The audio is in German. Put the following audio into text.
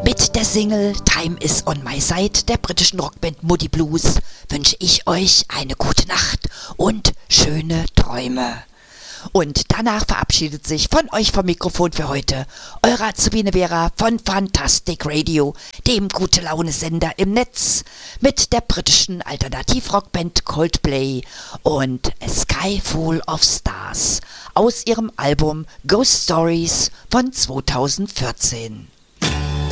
Mit der Single Time is on my side der britischen Rockband Moody Blues wünsche ich euch eine gute Nacht und schöne Träume. Und danach verabschiedet sich von euch vom Mikrofon für heute eure Azubine Vera von Fantastic Radio, dem Gute-Laune-Sender im Netz, mit der britischen Alternativ-Rockband Coldplay und A Sky Full of Stars aus ihrem Album Ghost Stories von 2014.